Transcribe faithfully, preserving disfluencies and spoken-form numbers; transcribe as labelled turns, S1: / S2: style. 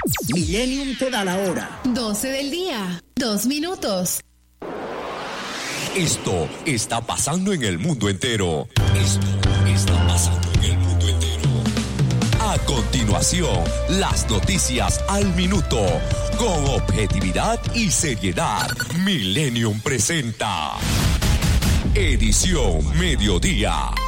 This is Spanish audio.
S1: Millennium te da la hora.
S2: doce del día, dos minutos.
S3: Esto está pasando en el mundo entero. Esto está pasando en el mundo entero. A continuación, las noticias al minuto. Con objetividad y seriedad. Millennium presenta Edición Mediodía.